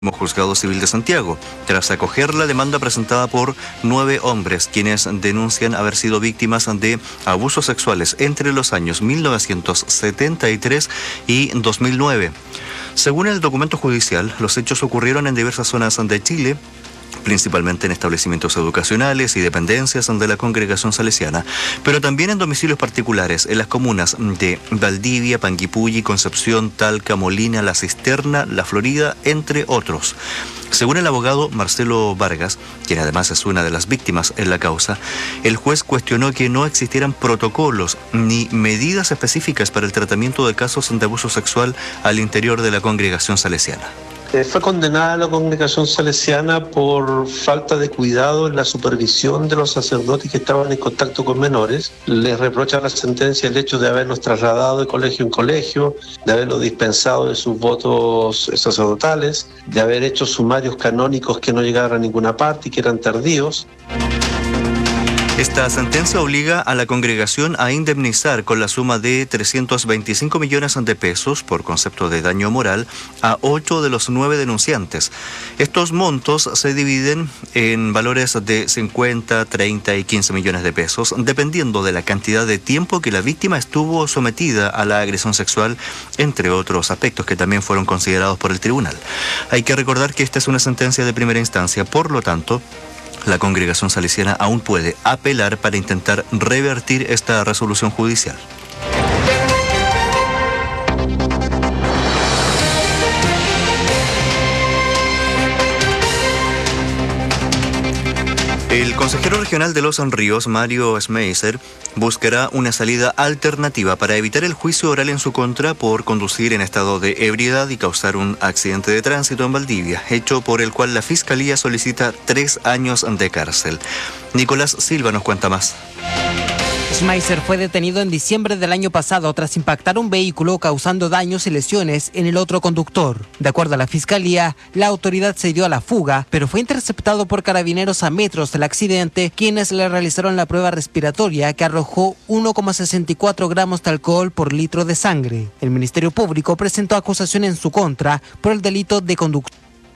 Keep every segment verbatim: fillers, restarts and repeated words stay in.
Juzgado Civil de Santiago, tras acoger la demanda presentada por nueve hombres, quienes denuncian haber sido víctimas de abusos sexuales entre los años mil novecientos setenta y tres y dos mil nueve. Según el documento judicial, los hechos ocurrieron en diversas zonas de Chile, principalmente en establecimientos educacionales y dependencias de la congregación salesiana, pero también en domicilios particulares, en las comunas de Valdivia, Panguipulli, Concepción, Talca, Molina, La Cisterna, La Florida, entre otros. Según el abogado Marcelo Vargas, quien además es una de las víctimas en la causa, el juez cuestionó que no existieran protocolos ni medidas específicas para el tratamiento de casos de abuso sexual al interior de la congregación salesiana. Fue condenada la congregación salesiana por falta de cuidado en la supervisión de los sacerdotes que estaban en contacto con menores. Les reprocha la sentencia el hecho de haberlos trasladado de colegio en colegio, de haberlos dispensado de sus votos sacerdotales, de haber hecho sumarios canónicos que no llegaron a ninguna parte y que eran tardíos. Esta sentencia obliga a la congregación a indemnizar con la suma de trescientos veinticinco millones de pesos por concepto de daño moral a ocho de los nueve denunciantes. Estos montos se dividen en valores de cincuenta, treinta y quince millones de pesos, dependiendo de la cantidad de tiempo que la víctima estuvo sometida a la agresión sexual, entre otros aspectos que también fueron considerados por el tribunal. Hay que recordar que esta es una sentencia de primera instancia, por lo tanto, la congregación salesiana aún puede apelar para intentar revertir esta resolución judicial. El consejero regional de Los Ríos, Mario Schmeisser, buscará una salida alternativa para evitar el juicio oral en su contra por conducir en estado de ebriedad y causar un accidente de tránsito en Valdivia, hecho por el cual la Fiscalía solicita tres años de cárcel. Nicolás Silva nos cuenta más. Schmeisser fue detenido en diciembre del año pasado tras impactar un vehículo causando daños y lesiones en el otro conductor. De acuerdo a la Fiscalía, la autoridad se dio a la fuga, pero fue interceptado por carabineros a metros del accidente, quienes le realizaron la prueba respiratoria que arrojó uno coma sesenta y cuatro gramos de alcohol por litro de sangre. El Ministerio Público presentó acusación en su contra por el delito de conducción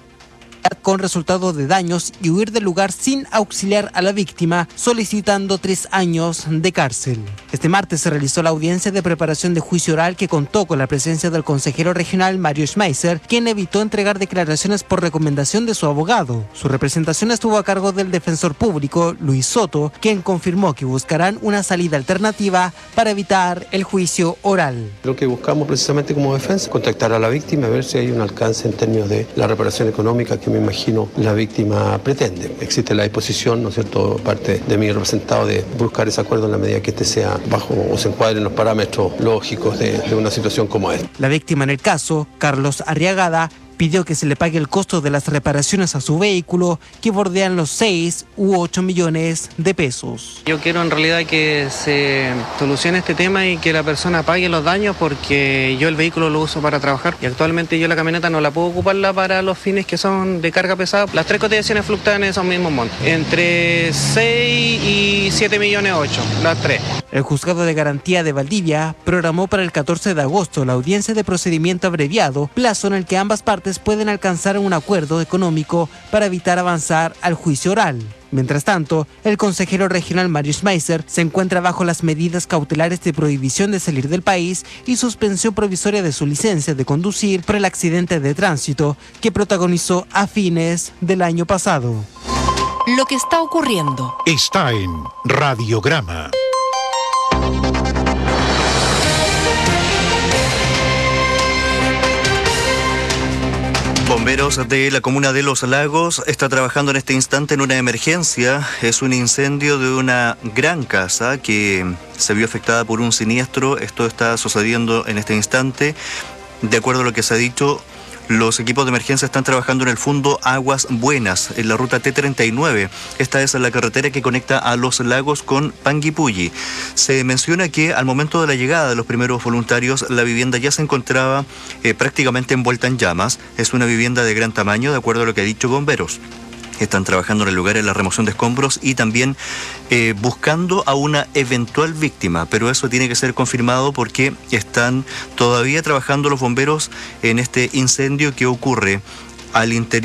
con resultado de daños y huir del lugar sin auxiliar a la víctima, solicitando tres años de cárcel. Este martes se realizó la audiencia de preparación de juicio oral que contó con la presencia del consejero regional Mario Schmeisser, quien evitó entregar declaraciones por recomendación de su abogado. Su representación estuvo a cargo del defensor público Luis Soto, quien confirmó que buscarán una salida alternativa para evitar el juicio oral. Lo que buscamos precisamente como defensa, contactar a la víctima, a ver si hay un alcance en términos de la reparación económica que me imagino la víctima pretende. Existe la disposición, ¿no es cierto?, parte de mi representado de buscar ese acuerdo en la medida que este sea bajo o se encuadre en los parámetros lógicos de, de una situación como esta. La víctima en el caso, Carlos Arriagada, pidió que se le pague el costo de las reparaciones a su vehículo, que bordean los seis u ocho millones de pesos. Yo quiero en realidad que se solucione este tema y que la persona pague los daños, porque yo el vehículo lo uso para trabajar y actualmente yo la camioneta no la puedo ocuparla para los fines que son de carga pesada. Las tres cotizaciones fluctúan en esos mismos montos, entre seis y siete millones ocho, las tres. El Juzgado de Garantía de Valdivia programó para el catorce de agosto la audiencia de procedimiento abreviado, plazo en el que ambas partes pueden alcanzar un acuerdo económico para evitar avanzar al juicio oral. Mientras tanto, el consejero regional Mario Schmeisser se encuentra bajo las medidas cautelares de prohibición de salir del país y suspensión provisoria de su licencia de conducir por el accidente de tránsito que protagonizó a fines del año pasado. Lo que está ocurriendo está en Radiograma. Bomberos de la comuna de Los Lagos está trabajando en este instante en una emergencia. Es un incendio de una gran casa que se vio afectada por un siniestro. Esto está sucediendo en este instante. De acuerdo a lo que se ha dicho, los equipos de emergencia están trabajando en el fondo Aguas Buenas, en la ruta T treinta y nueve. Esta es la carretera que conecta a Los Lagos con Panguipulli. Se menciona que al momento de la llegada de los primeros voluntarios, la vivienda ya se encontraba eh, prácticamente envuelta en llamas. Es una vivienda de gran tamaño, de acuerdo a lo que ha dicho bomberos. Están trabajando en el lugar en la remoción de escombros y también eh, buscando a una eventual víctima, pero eso tiene que ser confirmado porque están todavía trabajando los bomberos en este incendio que ocurre al interior